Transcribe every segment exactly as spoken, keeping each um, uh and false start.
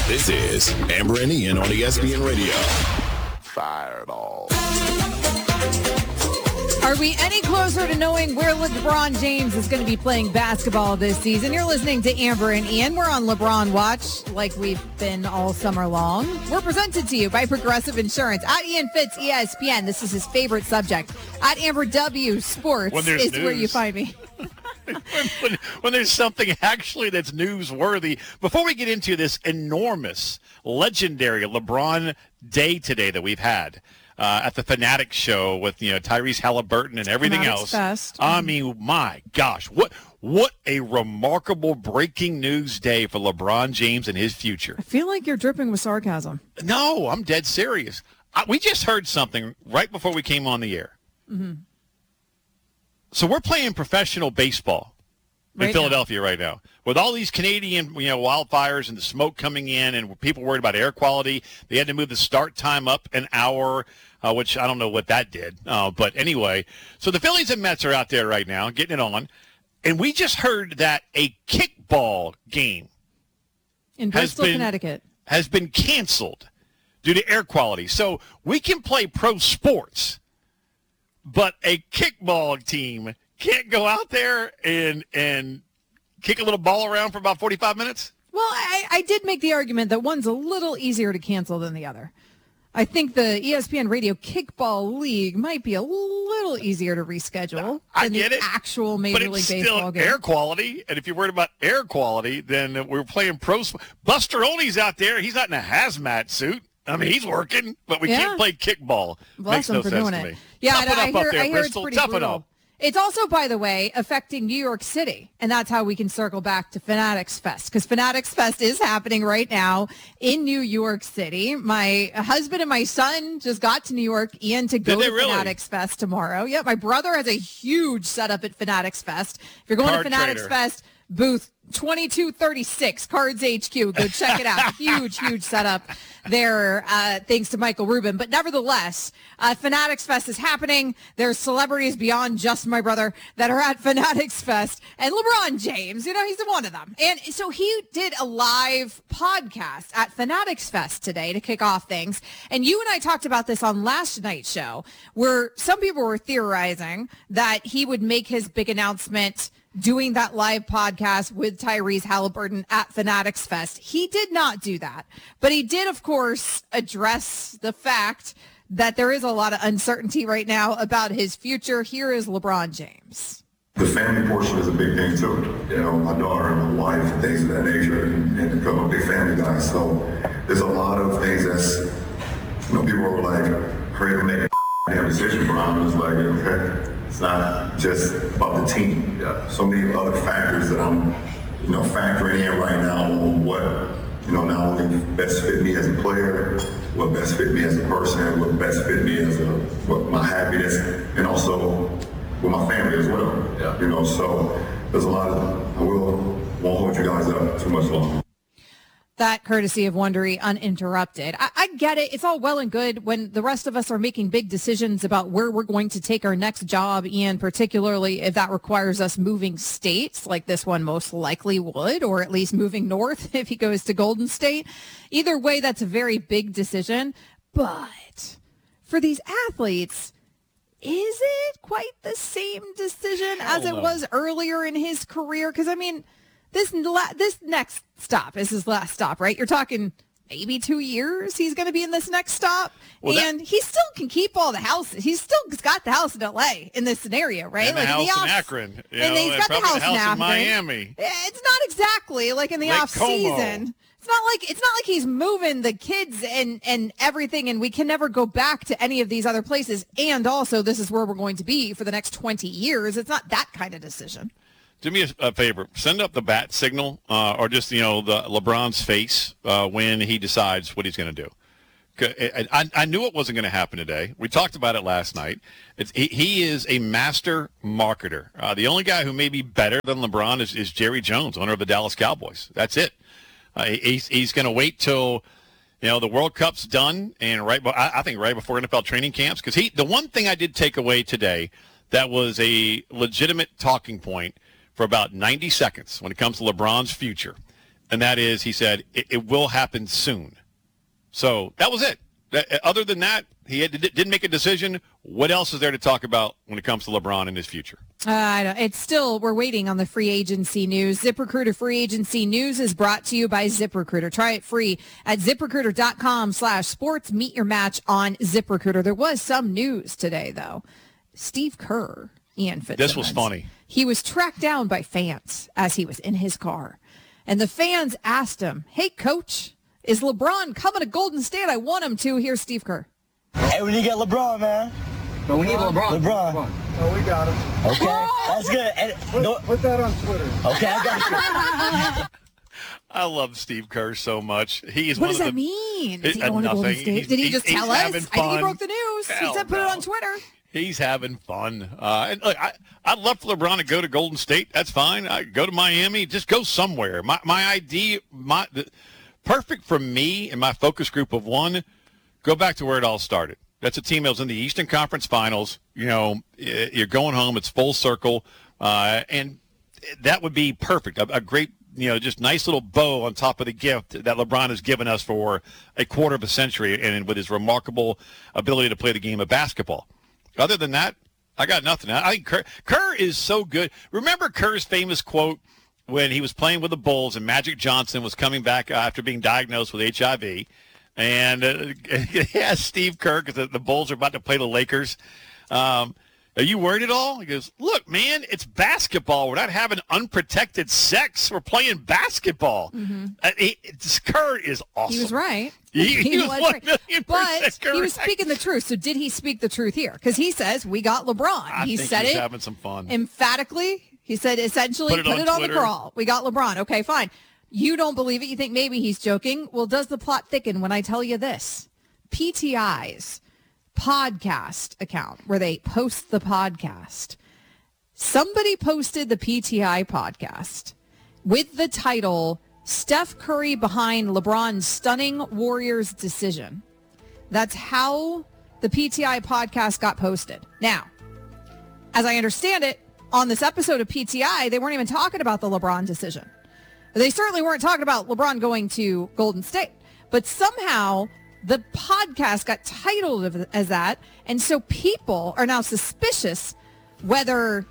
This is Amber and Ian on E S P N Radio. Fireball. Are we any closer to knowing where LeBron James is going to be playing basketball this season? You're listening to Amber and Ian. We're on LeBron Watch like we've been all summer long. We're presented to you by Progressive Insurance. At Ian Fitz, E S P N. This is his favorite subject. At Amber W. Sports is news. where you find me. when, when, when there's something actually that's newsworthy. Before we get into this enormous, legendary LeBron Day today that we've had uh, at the Fanatics show with, you know, Tyrese Halliburton and everything Fanatics else. Fest. I mean, my gosh, what what a remarkable breaking news day for LeBron James and his future. I feel like you're dripping with sarcasm. No, I'm dead serious. I, we just heard something right before we came on the air. Mm-hmm. So we're playing professional baseball in Right Philadelphia right now. With all these Canadian, you know, wildfires and the smoke coming in and people worried about air quality, they had to move the start time up an hour, uh, which I don't know what that did. Uh, but anyway, so the Phillies and Mets are out there right now getting it on. And we just heard that a kickball game In has Bristol, been, Connecticut. has been canceled due to air quality. So we can play pro sports, but a kickball team can't go out there and and kick a little ball around for about forty-five minutes? Well, I, I did make the argument that one's a little easier to cancel than the other. I think the E S P N Radio Kickball League might be a little easier to reschedule I than get the it, actual Major but it's League still Baseball game. air quality. And if you're worried about air quality, then we're playing pro. Sp- Buster Olney's out there. He's not in a hazmat suit. I mean, he's working, but we Yeah. can't play kickball. Bless Makes him no for sense doing to it. me. Yeah, Tough and it I up up hear, there, I hear it's Bristol. pretty Tough it brutal. up. It's also, by the way, affecting New York City, and that's how we can circle back to Fanatics Fest, because Fanatics Fest is happening right now in New York City. My husband and my son just got to New York, Ian, to go Did they to really? Fanatics Fest tomorrow. Yeah, my brother has a huge setup at Fanatics Fest. If you're going Card to Fanatics trader. Fest, booth twenty-two thirty-six, Cards H Q. Go check it out. Huge, huge setup there, uh, thanks to Michael Rubin. But nevertheless, uh, Fanatics Fest is happening. There's celebrities beyond just my brother that are at Fanatics Fest. And LeBron James, you know, he's one of them. And so he did a live podcast at Fanatics Fest today to kick off things. And you and I talked about this on last night's show, where some people were theorizing that he would make his big announcement doing that live podcast with Tyrese Halliburton at Fanatics Fest. He did not do that, but he did, of course, address the fact that there is a lot of uncertainty right now about his future. Here is LeBron James. The family portion is a big thing too. You know, my daughter and my wife and things of that nature, and, and become a big family guy. So there's a lot of things that's, you know, people are like, create to make a damn decision for him. It's like, okay. It's not just about the team. Yeah. So many other factors that I'm, you know, factoring in right now on what, you know, not only best fit me as a player, what best fit me as a person, what best fit me as a, what my happiness, and also with my family as well. Yeah. You know, so there's a lot of, I will, won't hold you guys up too much longer. That courtesy of Wondery Uninterrupted. I, I get it. It's all well and good when the rest of us are making big decisions about where we're going to take our next job, Ian, particularly if that requires us moving states like this one most likely would, or at least moving north if he goes to Golden State. Either way, that's a very big decision. But for these athletes, is it quite the same decision as it was earlier in his career? Because, I mean, This la- this next stop is his last stop, right? You're talking maybe two years he's going to be in this next stop. Well, and that, he still can keep all the houses. He's still got the house in L A in this scenario, right? And like the house in, the off- in Akron. You and know, he's and got the probably house, the house in, in Akron. Miami. It's not exactly like in the Lake off Como. season. It's not like it's not like he's moving the kids and, and everything, and we can never go back to any of these other places. And also, this is where we're going to be for the next twenty years. It's not that kind of decision. Do me a, a favor. Send up the bat signal uh, or just, you know, the LeBron's face uh, when he decides what he's going to do. I, I, I knew it wasn't going to happen today. We talked about it last night. It's, he, he is a master marketer. Uh, the only guy who may be better than LeBron is, is Jerry Jones, owner of the Dallas Cowboys. That's it. Uh, he's he's going to wait till, you know, the World Cup's done and right. I, I think right before N F L training camps, because he the one thing I did take away today that was a legitimate talking point for about ninety seconds when it comes to LeBron's future and that is, he said, it, it will happen soon. So that was it. That, other than that, he had, didn't make a decision. What else is there to talk about when it comes to LeBron and his future? Uh, I don't, it's still, we're waiting on the free agency news. ZipRecruiter free agency news is brought to you by ZipRecruiter. Try it free at ZipRecruiter.com slash sports. Meet your match on ZipRecruiter. There was some news today, though. Steve Kerr, Ian Fitzsimmons. This was funny. He was tracked down by fans as he was in his car. And the fans asked him, hey, coach, is LeBron coming to Golden State? I want him to. Here's Steve Kerr. Hey, we need to get LeBron, man. But we need LeBron. LeBron. Oh, we got him. Okay, that's good. And, Put, no, put that on Twitter. okay, I got you. I love Steve Kerr so much. He is What one does of that the, mean? Is he Uh, going to Golden nothing. State? He's- Did he he's- just he's tell us? having I think he fun. broke the news. He Hell said put it no. on Twitter. He's having fun. Uh, and look, I, I'd love for LeBron to go to Golden State. That's fine. I go to Miami. Just go somewhere. My my idea, my the, perfect for me and my focus group of one, go back to where it all started. That's a team that was in the Eastern Conference Finals. You know, you're going home. It's full circle. Uh, and that would be perfect. A, a great, you know, just nice little bow on top of the gift that LeBron has given us for a quarter of a century, and with his remarkable ability to play the game of basketball. Other than that, I got nothing. I think Kerr, Kerr is so good. Remember Kerr's famous quote when he was playing with the Bulls and Magic Johnson was coming back after being diagnosed with H I V, and uh, he asked Steve Kerr, because the, the Bulls are about to play the Lakers, um, are you worried at all? He goes, look, man, it's basketball. We're not having unprotected sex. We're playing basketball. Mm-hmm. Uh, he, Kerr is awesome. He was right. He, he was one right. million But percent correct. he was speaking the truth. So did he speak the truth here? Because he says, we got LeBron. I he think said he's it having some fun. emphatically. He said, essentially, Put put it it, on on, the Twitter. crawl. We got LeBron. Okay, fine. You don't believe it. You think maybe he's joking. Well, does the plot thicken when I tell you this? P T I's podcast account, where they post the podcast, somebody posted the P T I podcast with the title, Steph Curry behind LeBron's stunning Warriors decision. That's how the P T I podcast got posted. Now, as I understand it, on this episode of P T I, they weren't even talking about the LeBron decision. They certainly weren't talking about LeBron going to Golden State. But somehow the podcast got titled as that. And so people are now suspicious whether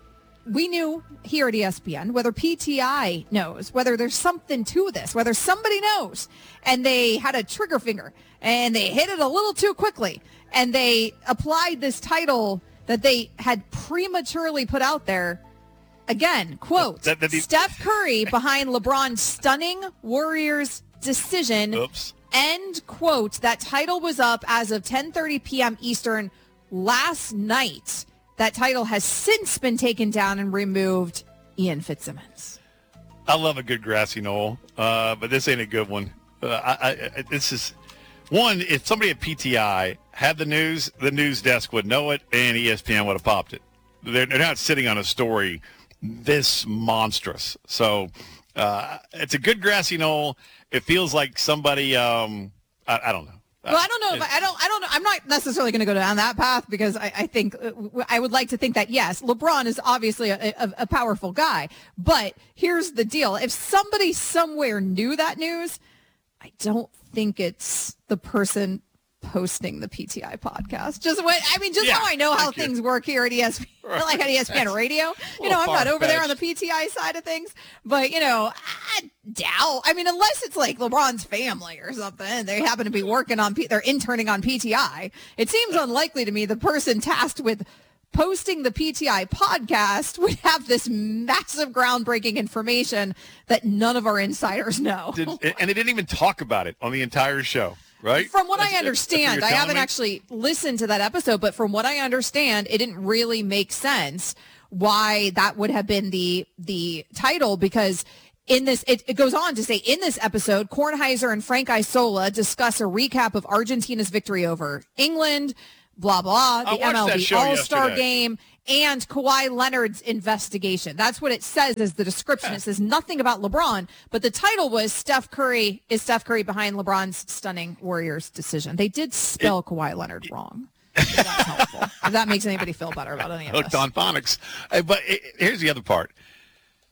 we knew here at E S P N, whether P T I knows, whether there's something to this, whether somebody knows. And they had a trigger finger and they hit it a little too quickly. And they applied this title that they had prematurely put out there. Again, quote, That- that- that- Steph Curry behind LeBron's stunning Warriors decision. Oops. End quote. That title was up as of ten thirty p.m. Eastern last night. That title has since been taken down and removed. Ian Fitzsimmons. I love a good grassy knoll, uh, but this ain't a good one. Uh, I, I, this is one. If somebody at P T I had the news, the news desk would know it, and E S P N would have popped it. They're, they're not sitting on a story this monstrous. So uh, it's a good grassy knoll. It feels like somebody. Um, I, I don't know. Well, I don't know if I, I don't. I don't know. I'm not necessarily going to go down that path because I, I think uh, I would like to think that yes, LeBron is obviously a, a, a powerful guy. But here's the deal: if somebody somewhere knew that news, I don't think it's the person posting the P T I podcast. Just what I mean, just Yeah, how I know how thank you. things work here at E S P N, Right. like at E S P N Radio. You know, I'm little not over there on the far-fetched. P T I side of things, but you know, I doubt. I mean, unless it's like LeBron's family or something, they happen to be working on, P- they're interning on P T I. It seems unlikely to me the person tasked with posting the P T I podcast would have this massive groundbreaking information that none of our insiders know. Did, and they didn't even talk about it on the entire show, right? From what That's- I that's what understand, you're I telling haven't me? actually listened to that episode, but from what I understand, it didn't really make sense why that would have been the the title, because in this, it, it goes on to say, in this episode, Kornheiser and Frank Isola discuss a recap of Argentina's victory over England, blah, blah, I the watched M L that B show All-Star yesterday. game, and Kawhi Leonard's investigation. That's what it says as the description. It says nothing about LeBron, but the title was Steph Curry, is Steph Curry behind LeBron's stunning Warriors decision. They did spell Kawhi Leonard wrong. If that's helpful. If that makes anybody feel better about any of Hooked this. on phonics. Uh, But it, here's the other part.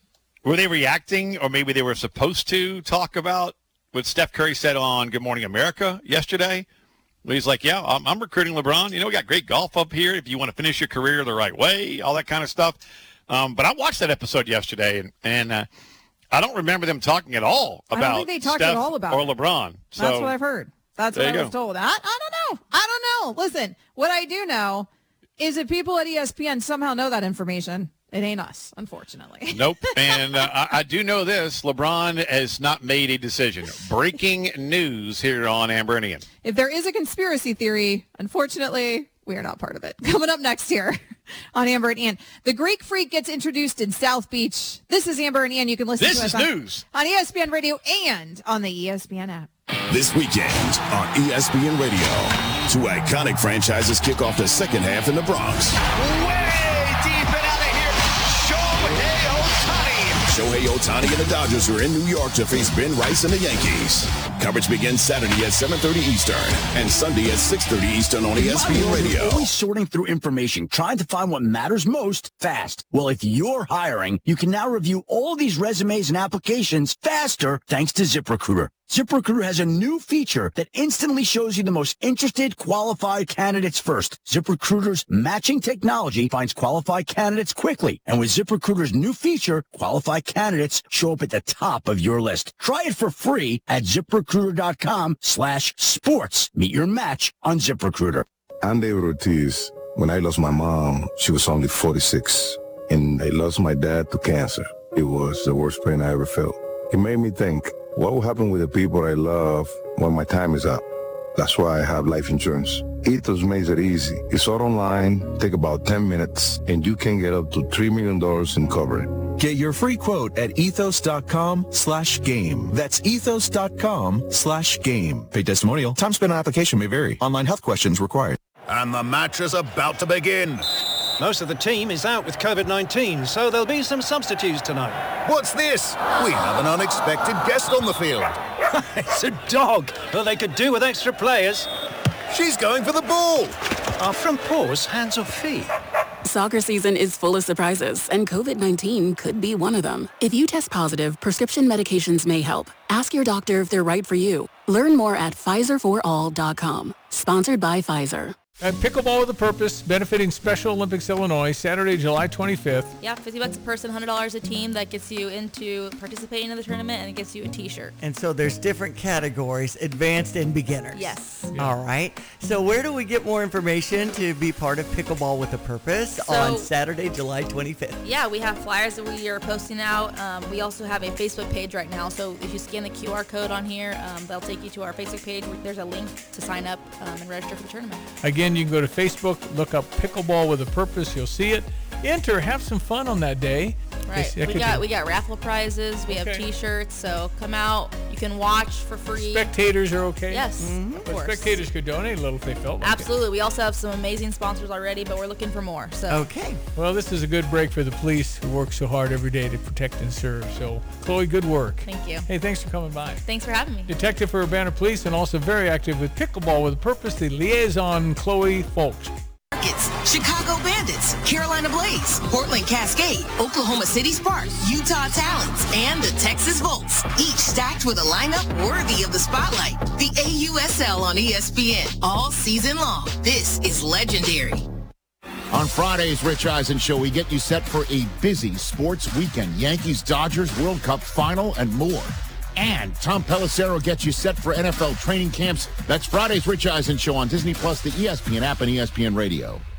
Were they reacting, or maybe they were supposed to talk about what Steph Curry said on Good Morning America yesterday? He's like, yeah, I'm, I'm recruiting LeBron. You know, we got great golf up here if you want to finish your career the right way, all that kind of stuff. Um, but I watched that episode yesterday, and, and uh, I don't remember them talking at all about I don't think they talked Steph at all about or it. LeBron. So, That's what I've heard. That's what I you was go. told. I, I don't know. I don't know. Listen, what I do know is that people at E S P N somehow know that information. It ain't us, unfortunately. Nope. And uh, I, I do know this. LeBron has not made a decision. Breaking news here on Amber and Ian. If there is a conspiracy theory, unfortunately, we are not part of it. Coming up next here on Amber and Ian. The Greek Freak gets introduced in South Beach. This is Amber and Ian. You can listen This to us is on, news. on E S P N Radio and on the E S P N app. This weekend on E S P N Radio, two iconic franchises kick off the second half in the Bronx. Way deep and out of here, Shohei Ohtani. Shohei Ohtani and the Dodgers are in New York to face Ben Rice and the Yankees. Coverage begins Saturday at seven thirty Eastern and Sunday at six thirty Eastern on E S P N Radio. Always sorting through information, trying to find what matters most fast. Well, if you're hiring, you can now review all these resumes and applications faster thanks to ZipRecruiter. ZipRecruiter has a new feature that instantly shows you the most interested, qualified candidates first. ZipRecruiter's matching technology finds qualified candidates quickly. And with ZipRecruiter's new feature, qualified candidates show up at the top of your list. Try it for free at ZipRecruiter.com slash sports. Meet your match on ZipRecruiter. I'm David Ortiz. When I lost my mom, she was only forty-six. And I lost my dad to cancer. It was the worst pain I ever felt. It made me think, what will happen with the people I love when my time is up? That's why I have life insurance. Ethos makes it easy. It's all online, take about ten minutes, and you can get up to three million dollars in coverage. Get your free quote at ethos.com slash game. That's ethos.com slash game. Paid testimonial. Time spent on application may vary. Online health questions required. And the match is about to begin. Most of the team is out with covid nineteen, so there'll be some substitutes tonight. What's this? We have an unexpected guest on the field. It's a dog. Well, they could do with extra players. She's going for the ball. Are front paws hands or feet? Soccer season is full of surprises, and covid nineteen could be one of them. If you test positive, prescription medications may help. Ask your doctor if they're right for you. Learn more at Pfizer for all dot com. Sponsored by Pfizer. At Pickleball with a Purpose, benefiting Special Olympics Illinois, Saturday, July twenty-fifth. Yeah, fifty bucks a person, one hundred dollars a team. That gets you into participating in the tournament, and it gets you a T-shirt. And so there's different categories, advanced and beginners. Yes. Yeah. All right. So where do we get more information to be part of Pickleball with a Purpose So, on Saturday, July twenty-fifth? Yeah, we have flyers that we are posting out. Um, we also have a Facebook page right now. So if you scan the Q R code on here, um, they'll take you to our Facebook page. There's a link to sign up um, and register for the tournament. Again, you can go to Facebook, look up Pickleball with a Purpose. You'll see it. Enter, have some fun on that day. Right. That We could got be- we got raffle prizes. We have Okay. T-shirts. So come out. You can watch for free. Spectators are okay? Yes, of But course. spectators could donate a little if they felt like it. Absolutely. We also have some amazing sponsors already, but we're looking for more. So Okay. Well, this is a good break for the police who work so hard every day to protect and serve. So, Chloe, good work. Thank you. Hey, thanks for coming by. Thanks for having me. Detective for Urbana Police and also very active with Pickleball with a Purpose, the liaison, Chloe Folks. Chicago Bandits, Carolina Blaze, Portland Cascade, Oklahoma City Sparks, Utah Talons, and the Texas Volts, each stacked with a lineup worthy of the spotlight. The A U S L on E S P N all season long. This is legendary. On Friday's Rich Eisen Show, we get you set for a busy sports weekend. Yankees, Dodgers, World Cup final, and more. And Tom Pelissero gets you set for N F L training camps. That's Friday's Rich Eisen Show on Disney Plus, the E S P N app, and E S P N Radio.